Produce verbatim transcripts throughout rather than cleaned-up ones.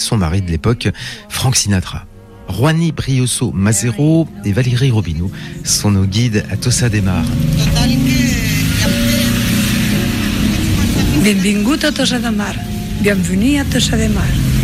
son mari de l'époque, Frank Sinatra. Juani Brioso Mazero et Valérie Robineau sont nos guides à Tossa de Mar. Benvingut a Tossa de Mar. Bienvenue à Tossa de Mar.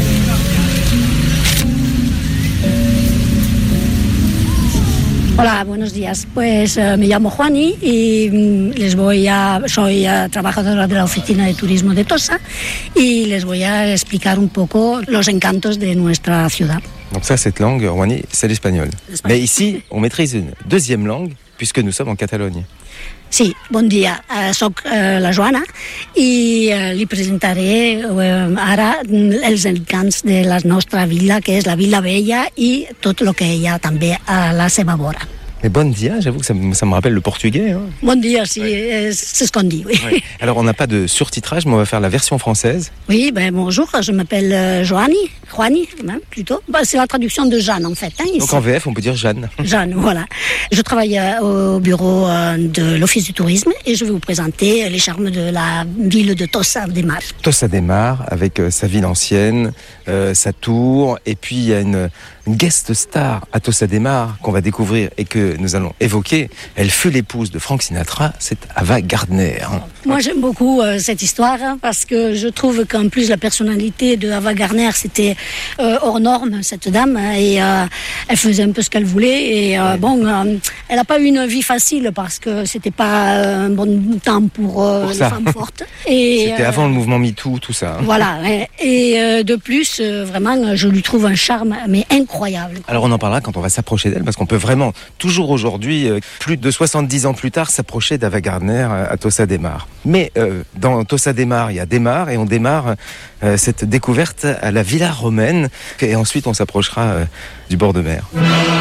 Hola, buenos días. Pues uh, me llamo Juani y mm, les voy a, soy uh, trabajadora de la oficina de turismo de Tossa y les voy a explicar un poco los encantos de nuestra ciudad. Donc ça, cette langue, Juani, c'est l'espagnol. Mais ici, on maîtrise une deuxième langue puisque nous sommes en Catalogne. Sí, bon dia. Uh, soc uh, la Joana i uh, li presentaré uh, ara els encants de la nostra vila, que és la Vila Vella i tot el que hi ha també a la seva vora. Mais bon dia, j'avoue que ça, me- ça me rappelle le portugais. Hein. Bon dia, sí, és, c'est ce qu'on dit, oui. Ouais. Alors, on n'a pas de surtitrage, mais on va faire la version française. Oui, ben bonjour, je m'appelle euh, Joani, Juani, hein, plutôt. Ben, c'est la traduction de Jeanne, en fait. Hein, ici. Donc en V F, on peut dire Jeanne. Jeanne, voilà. Je travaille euh, au bureau euh, de l'Office du tourisme et je vais vous présenter les charmes de la ville de Tossa de Mar. Tossa de Mar, avec euh, sa ville ancienne, euh, sa tour, et puis il y a une, une guest star à Tossa de Mar qu'on va découvrir et que nous allons évoquer. Elle fut l'épouse de Frank Sinatra, c'est Ava Gardner. hein. Moi, j'aime beaucoup euh, cette histoire hein, parce que je trouve qu'en plus la personnalité de Ava Gardner, c'était euh, hors norme, cette dame, hein, et euh, elle faisait un peu ce qu'elle voulait. Et euh, bon, euh, elle n'a pas eu une vie facile parce que c'était pas euh, un bon temps pour, euh, Pour les ça. femmes fortes. Et, C'était euh, avant le mouvement MeToo, tout ça. hein. Voilà. Et, et, euh, de plus, euh, vraiment, je lui trouve un charme mais incroyable. Alors on en parlera quand on va s'approcher d'elle, parce qu'on peut vraiment, toujours aujourd'hui, euh, plus de soixante-dix ans plus tard, s'approcher d'Ava Gardner euh, à Tossa de Mar. Mais euh, dans Tossa de Mar, il y a des mares, et on démarre euh, cette découverte à la Villa Romaine, et ensuite on s'approchera euh, du bord de mer.